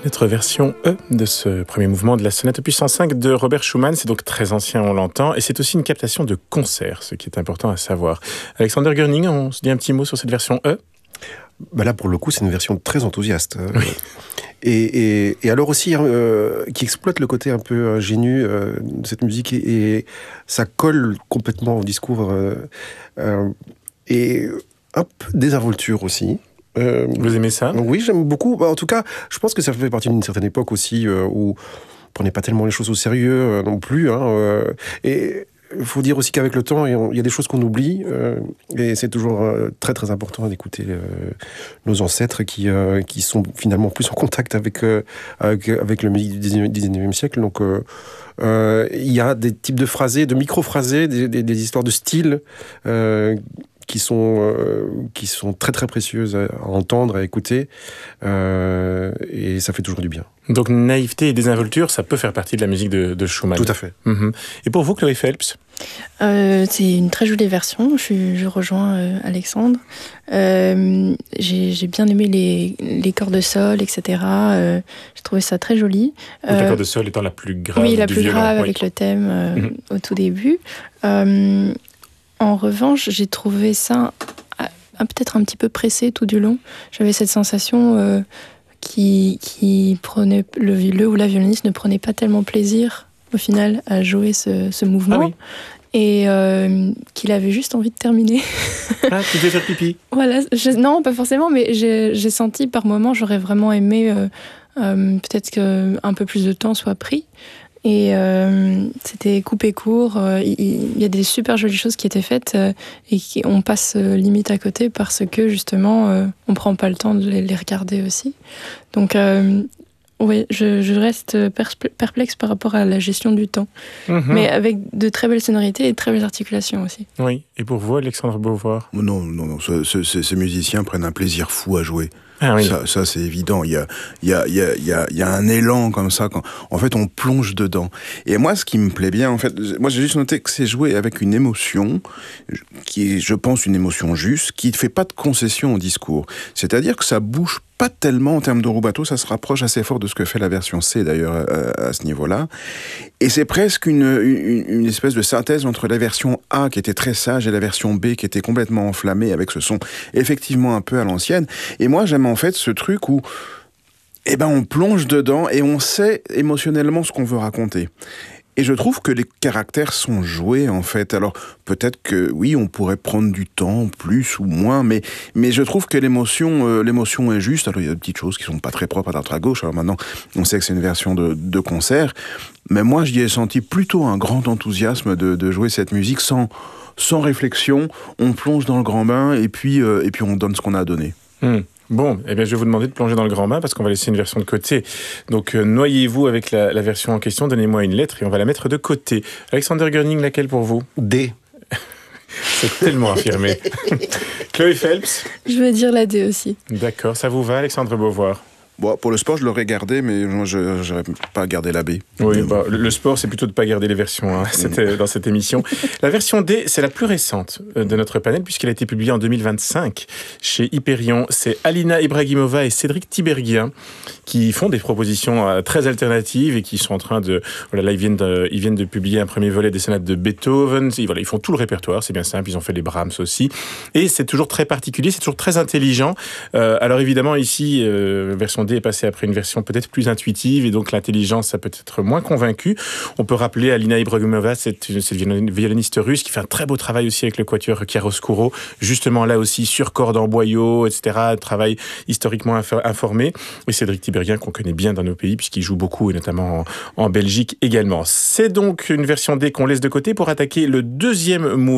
Notre version E de ce premier mouvement de la sonate opus 105 de Robert Schumann, c'est donc très ancien, on l'entend, et c'est aussi une captation de concert, ce qui est important à savoir. Alexander Görning, on se dit un petit mot sur cette version E ? Là, pour le coup, c'est une version très enthousiaste. Oui. Et alors aussi, qui exploite le côté un peu ingénu de cette musique, et ça colle complètement au discours. Et un peu désinvolture aussi. Vous aimez ça ? Oui, j'aime beaucoup. En tout cas, je pense que ça fait partie d'une certaine époque aussi où on prenait pas tellement les choses au sérieux non plus. Et il faut dire aussi qu'avec le temps, il y a des choses qu'on oublie. Et c'est toujours très très important d'écouter nos ancêtres qui sont finalement plus en contact avec la musique du 19e siècle. Donc il y a des types de phrasés, de micro-phrasés, des histoires de style qui sont très très précieuses à entendre, à écouter, et ça fait toujours du bien. Donc naïveté et désinvolture, ça peut faire partie de la musique de Schumann. Tout à fait. Mm-hmm. Et pour vous, Chloé Phelps ? C'est une très jolie version, je rejoins Alexandre. J'ai bien aimé les cordes de sol, etc. J'ai trouvé ça très joli. La corde de sol étant la plus grave du violon. Oui, la plus grave, avec le thème au tout début. En revanche, j'ai trouvé ça peut-être un petit peu pressé tout du long. J'avais cette sensation qui prenait le ou la violoniste ne prenait pas tellement plaisir au final à jouer ce mouvement. Ah oui. Et qu'il avait juste envie de terminer. Ah, tu devais faire pipi. Voilà, non, pas forcément, mais j'ai senti par moments, j'aurais vraiment aimé peut-être qu'un peu plus de temps soit pris. Et c'était coupé court. Il y a des super jolies choses qui étaient faites et on passe limite à côté parce que justement, on prend pas le temps de les regarder aussi. Donc, oui, je reste perplexe par rapport à la gestion du temps. Mm-hmm. Mais avec de très belles sonorités et de très belles articulations aussi. Oui, et pour vous, Alexandre Beauvoir ? Non, ces musiciens prennent un plaisir fou à jouer. Ah oui. Ça c'est évident. Il y a un élan comme ça quand, en fait, on plonge dedans. Et moi, ce qui me plaît bien, en fait, moi j'ai juste noté que c'est joué avec une émotion qui est, je pense, une émotion juste, qui ne fait pas de concession au discours. C'est-à-dire que ça bouge pas tellement en termes de rubato, ça se rapproche assez fort de ce que fait la version C d'ailleurs à ce niveau-là. Et c'est presque une espèce de synthèse entre la version A qui était très sage et la version B qui était complètement enflammée avec ce son effectivement un peu à l'ancienne. Et moi j'aime en fait ce truc où on plonge dedans et on sait émotionnellement ce qu'on veut raconter. Et je trouve que les caractères sont joués, en fait. Alors, peut-être que, oui, on pourrait prendre du temps, plus ou moins, mais je trouve que l'émotion est juste. Alors, il y a des petites choses qui sont pas très propres à droite à gauche. Alors maintenant, on sait que c'est une version de concert. Mais moi, j'y ai senti plutôt un grand enthousiasme de jouer cette musique sans réflexion. On plonge dans le grand bain et puis on donne ce qu'on a à donner. Bon, je vais vous demander de plonger dans le grand bain parce qu'on va laisser une version de côté. Donc, noyez-vous avec la version en question, donnez-moi une lettre et on va la mettre de côté. Alexander Görning, laquelle pour vous ? D. C'est tellement affirmé. Chloé Phelps ? Je veux dire la D aussi. D'accord, ça vous va, Alexandre Beauvoir ? Bon, pour le sport, je l'aurais gardé, mais moi, je n'aurais pas gardé la B. Oui, le sport, c'est plutôt de ne pas garder les versions dans cette émission. La version D, c'est la plus récente de notre panel, puisqu'elle a été publiée en 2025 chez Hyperion. C'est Alina Ibragimova et Cédric Tiberghien qui font des propositions très alternatives et qui sont en train de... Voilà, là, ils viennent de publier un premier volet des sonates de Beethoven. Voilà, ils font tout le répertoire, c'est bien simple. Ils ont fait les Brahms aussi. Et c'est toujours très particulier, c'est toujours très intelligent. Alors évidemment, ici, version D est passée après une version peut-être plus intuitive et donc l'intelligence a peut-être moins convaincu. On peut rappeler Alina Ibragimova, cette violoniste russe qui fait un très beau travail aussi avec le quatuor chiaroscuro, justement là aussi sur cordes en boyau, etc. Un travail historiquement informé. Et Cédric Tiberghien qu'on connaît bien dans nos pays puisqu'il joue beaucoup et notamment en Belgique également. C'est donc une version D qu'on laisse de côté pour attaquer le deuxième mouvement